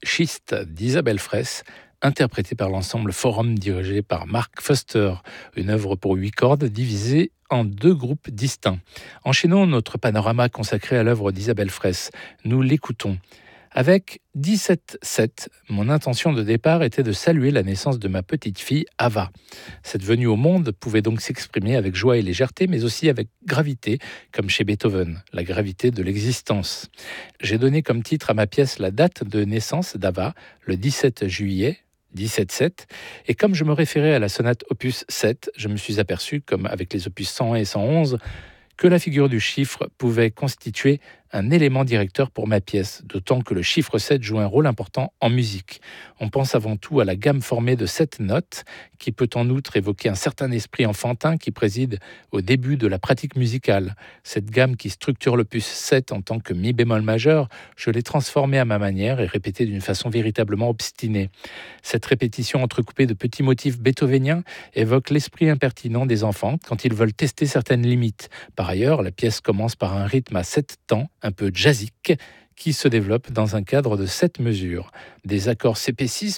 Schiste d'Isabelle Fraisse, interprété par l'ensemble Forum dirigé par Mark Foster, une œuvre pour 8 cordes divisée en 2 groupes distincts. Enchaînons notre panorama consacré à l'œuvre d'Isabelle Fraisse. Nous l'écoutons. Avec 17-7, mon intention de départ était de saluer la naissance de ma petite fille Ava. Cette venue au monde pouvait donc s'exprimer avec joie et légèreté, mais aussi avec gravité, comme chez Beethoven, la gravité de l'existence. J'ai donné comme titre à ma pièce la date de naissance d'Ava, le 17 juillet 17-7, et comme je me référais à la sonate opus 7, je me suis aperçu, comme avec les opus 101 et 111, que la figure du chiffre pouvait constituer un élément directeur pour ma pièce, d'autant que le chiffre 7 joue un rôle important en musique. On pense avant tout à la gamme formée de 7 notes, qui peut en outre évoquer un certain esprit enfantin qui préside au début de la pratique musicale. Cette gamme qui structure l'opus 7 en tant que mi bémol majeur, je l'ai transformée à ma manière et répétée d'une façon véritablement obstinée. Cette répétition entrecoupée de petits motifs beethoveniens évoque l'esprit impertinent des enfants quand ils veulent tester certaines limites. Par ailleurs, la pièce commence par un rythme à 7 temps, un peu jazzique, qui se développe dans un cadre de 7 mesures. Des accords s'épaississent